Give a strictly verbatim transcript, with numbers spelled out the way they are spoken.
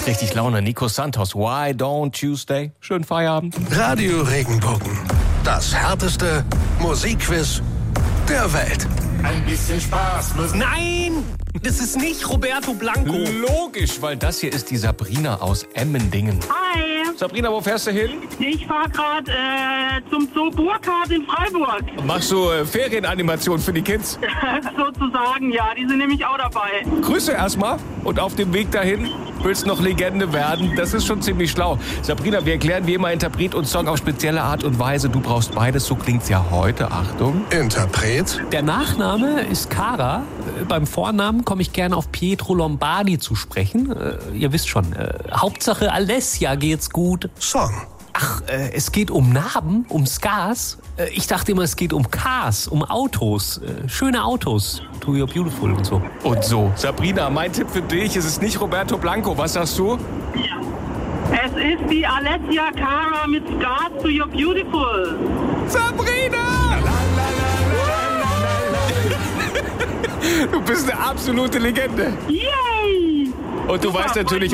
Macht richtig Laune. Nico Santos, Why Don't You Stay? Schönen Feierabend. Radio Regenbogen. Das härteste Musikquiz der Welt. Ein bisschen Spaß muss... Nein! Das ist nicht Roberto Blanco. Logisch, weil das hier ist die Sabrina aus Emmendingen. Hi, Sabrina, wo fährst du hin? ich fahre gerade äh, zum Zoo Burkhardt in Freiburg. Machst du äh, Ferienanimation für die Kids? Sozusagen, ja, die sind nämlich auch dabei. Grüße erstmal und auf dem Weg dahin willst noch Legende werden. Das ist schon ziemlich schlau. Sabrina, wir erklären wie immer Interpret und Song auf spezielle Art und Weise. Du brauchst beides, so klingt's ja heute. Achtung. Interpret, Der Nachname ist Cara. Äh, Beim Vornamen komme ich gerne auf Pietro Lombardi zu sprechen. Äh, ihr wisst schon, äh, Hauptsache Alessia geht's gut. Song. Ach, äh, es geht um Narben, um Scars. Äh, ich dachte immer, es geht um Cars, um Autos. Äh, schöne Autos. To You're Beautiful und so. Und so. Sabrina, mein Tipp für dich, es ist nicht Roberto Blanco. Was sagst du? Es ist die Alessia Cara mit Scars to You're Beautiful. Sabrina! Du bist eine absolute Legende. Yay! Und du Super, weißt natürlich